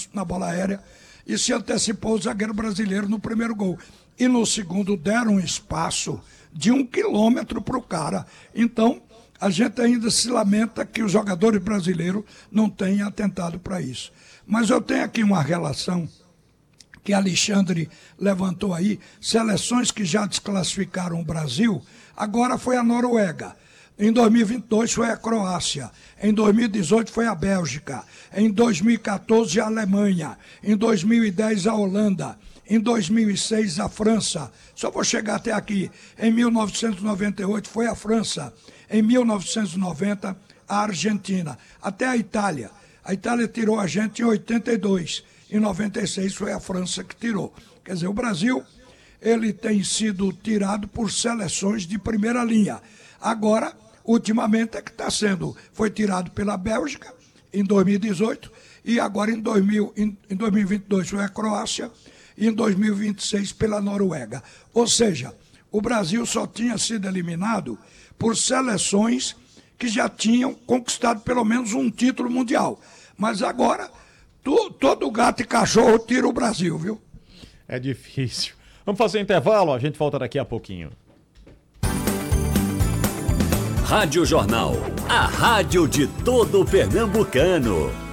na bola aérea e se antecipou o zagueiro brasileiro no primeiro gol. E no segundo deram um espaço de 1 quilômetro para o cara. Então, a gente ainda se lamenta que os jogadores brasileiros não tenham atentado para isso. Mas eu tenho aqui uma relação que Alexandre levantou aí, seleções que já desclassificaram o Brasil, agora foi a Noruega. Em 2022 foi a Croácia, em 2018 foi a Bélgica, em 2014 a Alemanha, em 2010 a Holanda, em 2006 a França, só vou chegar até aqui, em 1998 foi a França, em 1990 a Argentina, até a Itália tirou a gente em 82, em 96 foi a França que tirou. Quer dizer, o Brasil, ele tem sido tirado por seleções de primeira linha. Agora, ultimamente é que foi tirado pela Bélgica em 2018 e agora em 2022 foi a Croácia e em 2026 pela Noruega. Ou seja, o Brasil só tinha sido eliminado por seleções que já tinham conquistado pelo menos um título mundial. Mas agora, todo gato e cachorro tira o Brasil, viu? É difícil. Vamos fazer intervalo, a gente volta daqui a pouquinho. Rádio Jornal, a rádio de todo pernambucano.